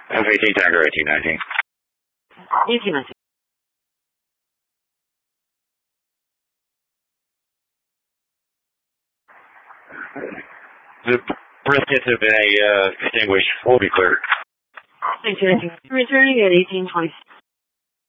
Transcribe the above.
F-18 Tiger 1819. 1819. The briskets have been extinguished. We'll be clear. 1819. Returning at 1820.